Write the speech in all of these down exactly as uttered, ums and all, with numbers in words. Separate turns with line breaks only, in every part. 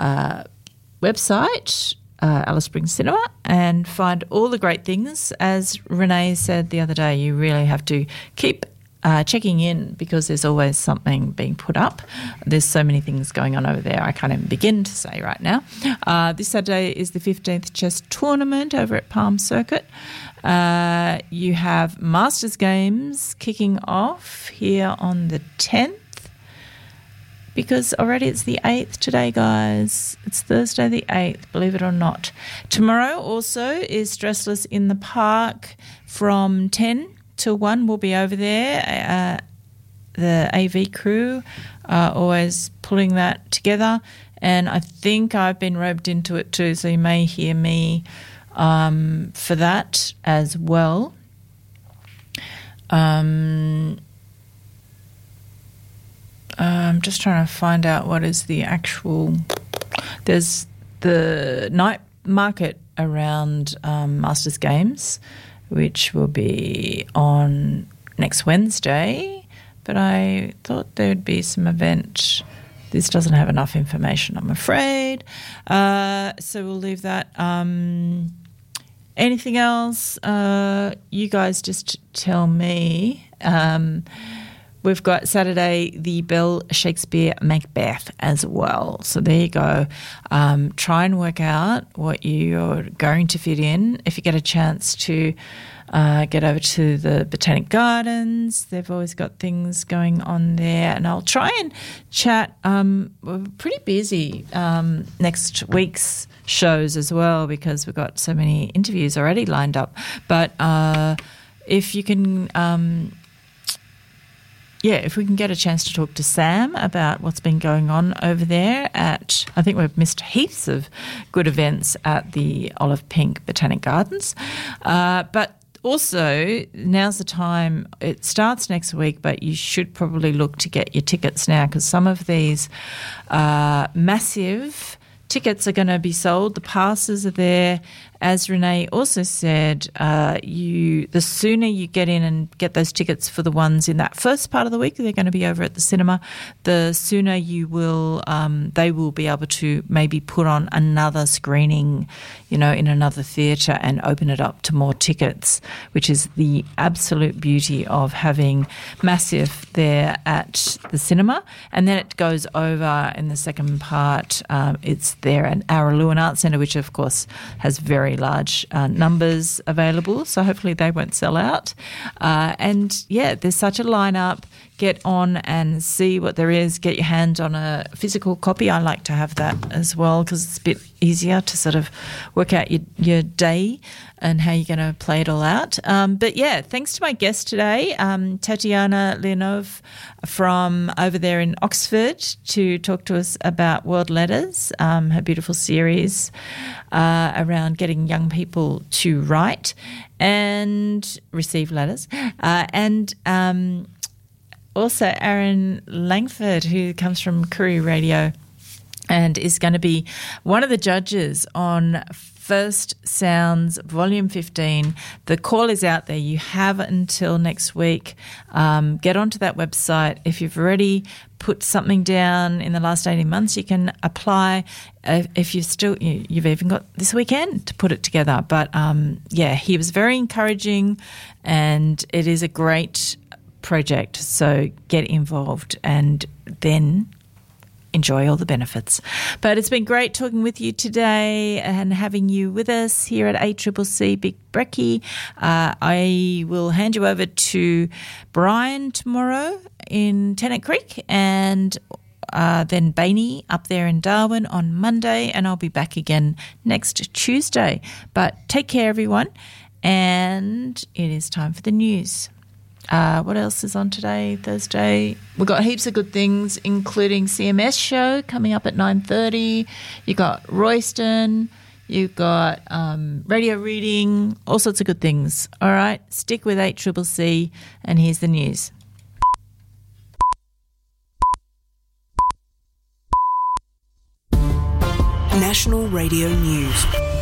uh, website, uh, Alice Springs Cinema, and find all the great things. As Renee said the other day, you really have to keep Uh, checking in because there's always something being put up. There's so many things going on over there I can't even begin to say right now. Uh, this Saturday is the fifteenth chess tournament over at Palm Circuit. Uh, you have Masters Games kicking off here on the tenth because already it's the eighth today, guys. It's Thursday the eighth, believe it or not. Tomorrow also is Stressless in the Park from ten till one. We'll be over there. Uh, the A V crew are always pulling that together, and I think I've been roped into it too, so you may hear me um, for that as well. Um, I'm just trying to find out what is the actual... There's the night market around um, Masters Games, which will be on next Wednesday, but I thought there would be some event. This doesn't have enough information, I'm afraid. Uh, so we'll leave that. Um, anything else? Uh, you guys just tell me. Um, we've got Saturday the Bell Shakespeare Macbeth as well. So there you go. Um, try and work out what you're going to fit in. If you get a chance to uh, get over to the Botanic Gardens, they've always got things going on there. And I'll try and chat. Um, we're pretty busy um, next week's shows as well because we've got so many interviews already lined up. But uh, if you can... Um, Yeah, if we can get a chance to talk to Sam about what's been going on over there at, I think we've missed heaps of good events at the Olive Pink Botanic Gardens. Uh, but also, now's the time, it starts next week, but you should probably look to get your tickets now because some of these uh, massive tickets are going to be sold. The passes are there. As Renee also said, uh, you the sooner you get in and get those tickets for the ones in that first part of the week, they're going to be over at the cinema, the sooner you will, um, they will be able to maybe put on another screening, you know, in another theatre and open it up to more tickets, which is the absolute beauty of having Massive there at the cinema. And then it goes over in the second part. Um, it's there at Araluen Arts Centre, which of course has very large uh, numbers available, so hopefully they won't sell out. Uh, and yeah, there's such a lineup. Get on and see what there is. Get your hands on a physical copy. I like to have that as well because it's a bit easier to sort of work out your, your day and how you're going to play it all out. Um, but yeah, thanks to my guest today, um, Tatiana Leonov from over there in Oxford, to talk to us about World Letters, um, her beautiful series uh, around getting young people to write and receive letters. Uh, and um, also Aaron Langford, who comes from Koori Radio and is going to be one of the judges on First Sounds Volume fifteen. The call is out there. You have until next week. Um, get onto that website. If you've already put something down in the last eighteen months, you can apply. Uh, if you've still, you, you've even got this weekend to put it together. But um, yeah, he was very encouraging, and it is a great project. So get involved and then enjoy all the benefits. But it's been great talking with you today and having you with us here at A C C C Big Brekkie. Uh, I will hand you over to Brian tomorrow in Tennant Creek and uh, then Bainey up there in Darwin on Monday, and I'll be back again next Tuesday. But take care, everyone, and it is time for the news. Uh, what else is on today, Thursday? We've got heaps of good things, including C M S show coming up at nine thirty. You got Royston. You've got um, radio reading, all sorts of good things. All right, stick with A C C C, and here's the news.
National Radio News.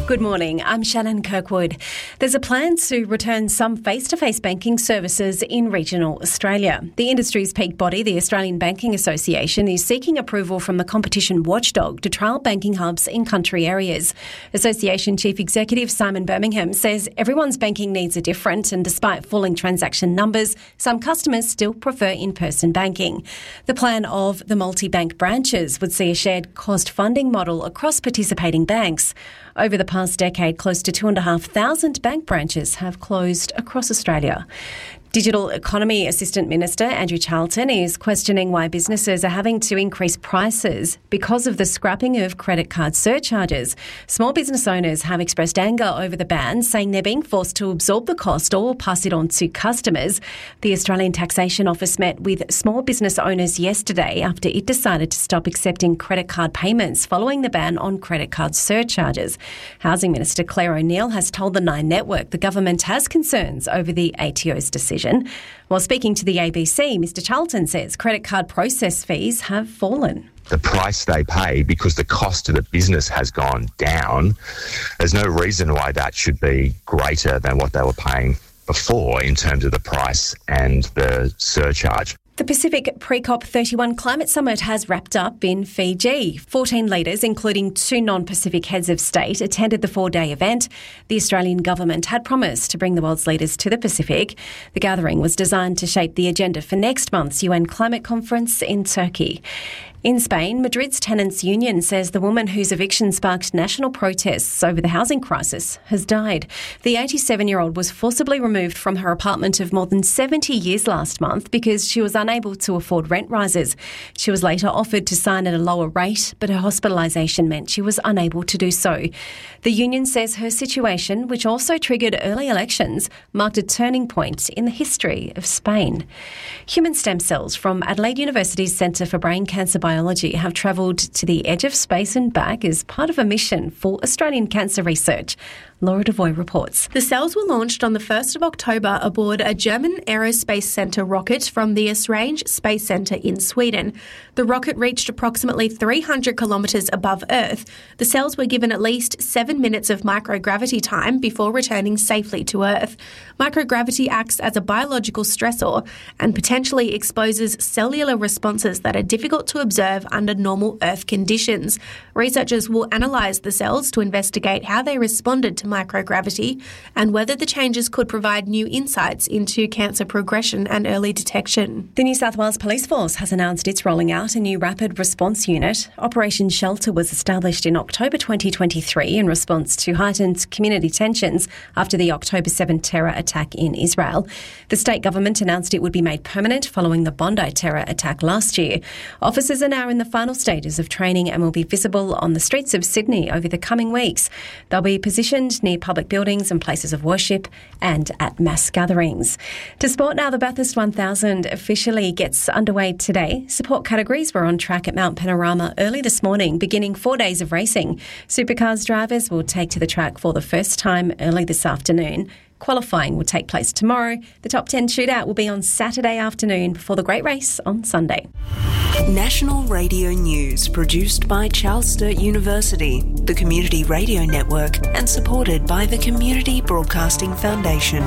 Good morning, I'm Shannon Kirkwood. There's a plan to return some face-to-face banking services in regional Australia. The industry's peak body, the Australian Banking Association, is seeking approval from the competition watchdog to trial banking hubs in country areas. Association Chief Executive Simon Birmingham says everyone's banking needs are different, and despite falling transaction numbers, some customers still prefer in-person banking. The plan of the multi-bank branches would see a shared cost funding model across participating banks. Over the past decade, close to two thousand five hundred bank branches have closed across Australia. Digital Economy Assistant Minister Andrew Charlton is questioning why businesses are having to increase prices because of the scrapping of credit card surcharges. Small business owners have expressed anger over the ban, saying they're being forced to absorb the cost or pass it on to customers. The Australian Taxation Office met with small business owners yesterday after it decided to stop accepting credit card payments following the ban on credit card surcharges. Housing Minister Claire O'Neil has told the Nine Network the government has concerns over the A T O's decision. While speaking to the A B C, Mr Charlton says credit card process fees have fallen.
The price they pay, because the cost to the business has gone down, there's no reason why that should be greater than what they were paying before in terms of the price and the surcharge.
The Pacific Pre-COP thirty-one Climate Summit has wrapped up in Fiji. fourteen leaders, including two non-Pacific heads of state, attended the four-day event. The Australian government had promised to bring the world's leaders to the Pacific. The gathering was designed to shape the agenda for next month's U N Climate Conference in Turkey. In Spain, Madrid's tenants' union says the woman whose eviction sparked national protests over the housing crisis has died. The eighty-seven-year-old was forcibly removed from her apartment of more than seventy years last month because she was unable to afford rent rises. She was later offered to sign at a lower rate, but her hospitalisation meant she was unable to do so. The union says her situation, which also triggered early elections, marked a turning point in the history of Spain. Human stem cells from Adelaide University's Centre for Brain Cancer Biology have travelled to the edge of space and back as part of a mission for Australian cancer research. Laura Devoy reports.
The cells were launched on the first of October aboard a German Aerospace Centre rocket from the Esrange Space Centre in Sweden. The rocket reached approximately three hundred kilometres above Earth. The cells were given at least seven minutes of microgravity time before returning safely to Earth. Microgravity acts as a biological stressor and potentially exposes cellular responses that are difficult to observe under normal Earth conditions. Researchers will analyse the cells to investigate how they responded to microgravity and whether the changes could provide new insights into cancer progression and early detection.
The New South Wales Police Force has announced it's rolling out a new rapid response unit. Operation Shelter was established in October twenty twenty-three in response to heightened community tensions after the October seventh terror attack in Israel. The state government announced it would be made permanent following the Bondi terror attack last year. Officers are now in the final stages of training and will be visible on the streets of Sydney over the coming weeks. They'll be positioned near public buildings and places of worship and at mass gatherings. To sport now, the Bathurst one thousand officially gets underway today. Support categories were on track at Mount Panorama early this morning, beginning four days of racing. Supercars drivers will take to the track for the first time early this afternoon. Qualifying will take place tomorrow. The top ten shootout will be on Saturday afternoon before the great race on Sunday.
National Radio News, produced by Charles Sturt University, the Community Radio Network, and supported by the Community Broadcasting Foundation.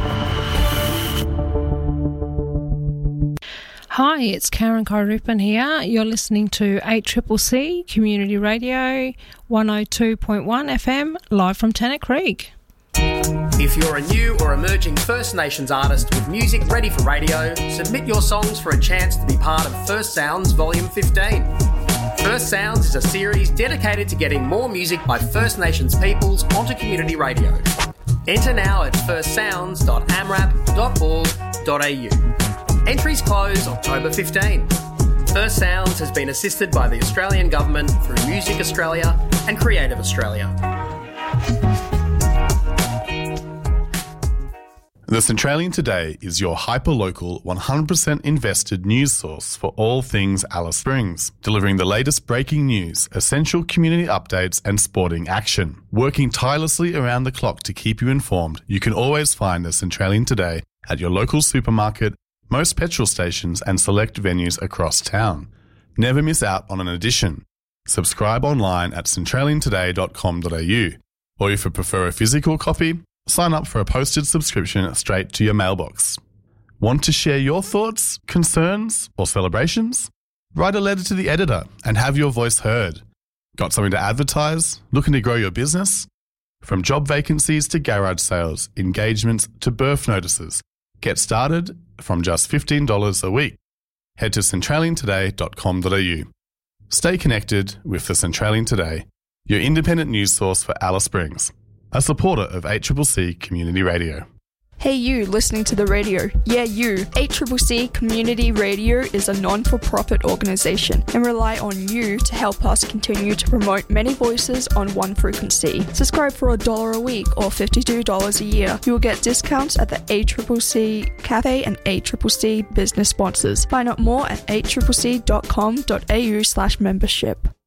Hi, it's Karen Kairupan here. You're listening to eight C C C Community Radio one oh two point one F M, live from Tennant Creek.
If you're a new or emerging First Nations artist with music ready for radio, submit your songs for a chance to be part of First Sounds Volume fifteen. First Sounds is a series dedicated to getting more music by First Nations peoples onto community radio. Enter now at first sounds dot amrap dot org dot a u. Entries close October fifteenth. First Sounds has been assisted by the Australian Government through Music Australia and Creative Australia.
The Centralian Today is your hyper-local, one hundred percent invested news source for all things Alice Springs, delivering the latest breaking news, essential community updates and sporting action. Working tirelessly around the clock to keep you informed, you can always find the Centralian Today at your local supermarket, most petrol stations and select venues across town. Never miss out on an edition. Subscribe online at centralian today dot com dot a u. Or if you prefer a physical copy, sign up for a posted subscription straight to your mailbox. Want to share your thoughts, concerns, or celebrations? Write a letter to the editor and have your voice heard. Got something to advertise? Looking to grow your business? From job vacancies to garage sales, engagements to birth notices, get started from just fifteen dollars a week. Head to centralian today dot com dot a u. Stay connected with the Centralian Today, your independent news source for Alice Springs, a supporter of eight C C C Community Radio.
Hey you, listening to the radio. Yeah, you. eight C C C Community Radio is a non-for-profit organisation and rely on you to help us continue to promote many voices on one frequency. Subscribe for a dollar a week or fifty-two dollars a year. You will get discounts at the eight C C C Cafe and eight C C C business sponsors. Find out more at eight c c c dot com dot a u slash membership.